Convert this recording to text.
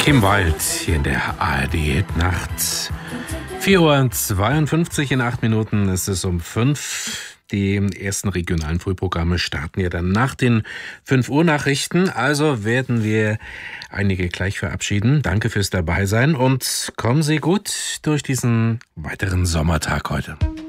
Kim Wilde hier in der ARD-Nacht. 4:52 Uhr, in 8 Minuten ist es um 5. Die ersten regionalen Frühprogramme starten ja dann nach den 5 Uhr Nachrichten. Also werden wir einige gleich verabschieden. Danke fürs Dabeisein und kommen Sie gut durch diesen weiteren Sommertag heute.